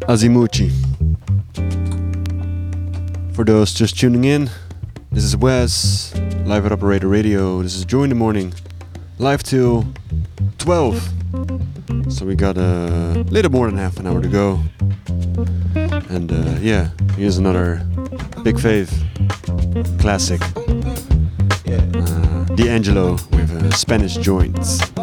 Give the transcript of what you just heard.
Azimuchi. For those just tuning in, this is Wes, live at Operator Radio. This is Join the Morning, live till 12. So we got a little more than half an hour to go. And yeah, here's another Big Faith classic. D'Angelo with Spanish Joints.